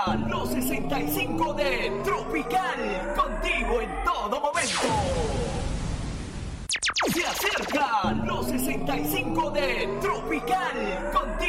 Los 65 de Tropical, contigo en todo momento. Se acerca los 65 de Tropical,